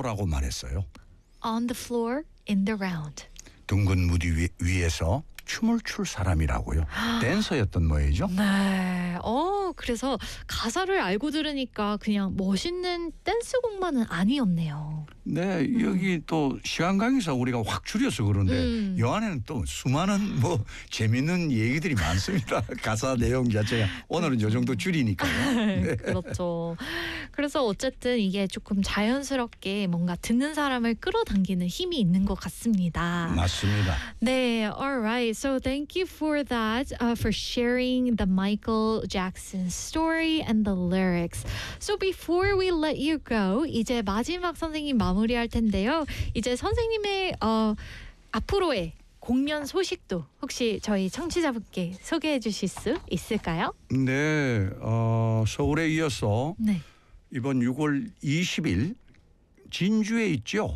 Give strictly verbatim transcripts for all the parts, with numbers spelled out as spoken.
라운드라고 말했어요. On the floor in the round. 둥근 무디 위, 위에서 춤을 출 사람이라고요. 댄서였던 모양이죠. 네. 어, 그래서 가사를 알고 들으니까 그냥 멋있는 댄스곡만은 아니었네요. 네, 여기 또 시간 관계상 우리가 확 줄여서 그런데 음. 이 안에는 또 수많은 뭐 재밌는 얘기들이 많습니다. 가사 내용 자체가 오늘은 이 정도 줄이니까요. 네. 그렇죠. 그래서 어쨌든 이게 조금 자연스럽게 뭔가 듣는 사람을 끌어당기는 힘이 있는 것 같습니다. 맞습니다. 네, alright. So thank you for that, uh, for sharing the Michael Jackson story and the lyrics. So before we let you go, 이제 마지막 선생님 마무리할 텐데요. 이제 선생님의 어, 앞으로의 공연 소식도 혹시 저희 청취자분께 소개해 주실 수 있을까요? 네, 어, 서울에 이어서 네. 이번 유월 이십일 진주에 있죠.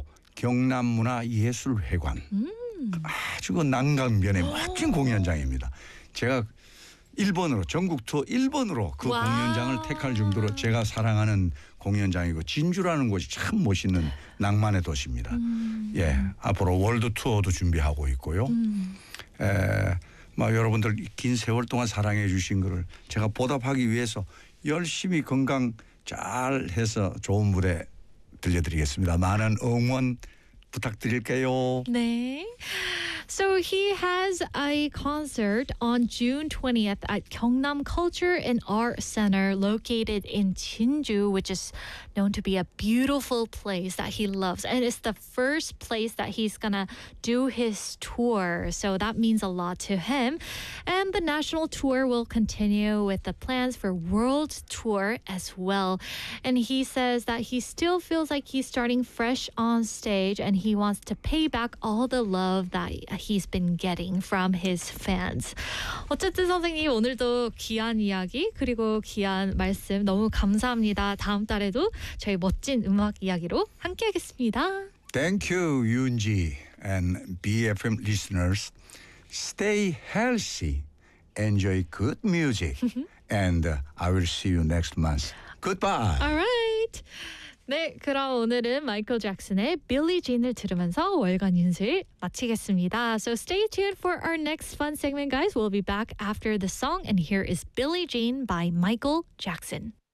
경남문화예술회관. 음. 아주 그 난강변의 멋진 공연장입니다. 제가 일 번으로 전국 투어 일 번으로 그 와우. 공연장을 택할 정도로 제가 사랑하는 공연장이고 진주라는 곳이 참 멋있는 낭만의 도시입니다. 음. 예, 앞으로 월드 투어도 준비하고 있고요. 음. 에, 막 여러분들 긴 세월 동안 사랑해 주신 거를 제가 보답하기 위해서 열심히 건강 잘 해서 좋은 무대 들려드리겠습니다. 많은 응원 부탁드릴게요. 네. So he has a concert on June twentieth at Gyeongnam Culture and Art Center located in Jinju, which is known to be a beautiful place that he loves. And it's the first place that he's gonna do his tour. So that means a lot to him. And the national tour will continue with the plans for world tour as well. And he says that he still feels like he's starting fresh on stage and he wants to pay back all the love that he's been getting from his fans. 어쨌든 선생님 오늘도 귀한 이야기 그리고 귀한 말씀 너무 감사합니다. 다음 달에도 저희 멋진 음악 이야기로 함께하겠습니다. Thank you, 윤지 and 비에프엠 listeners. Stay healthy, enjoy good music, and I will see you next month. Goodbye. Alright. 네, 그럼 오늘은 마이클 잭슨의 빌리 진을 들으면서 월간 윤수일 마치겠습니다. So stay tuned for our next fun segment, guys. We'll be back after the song, and here is Billie Jean by Michael Jackson.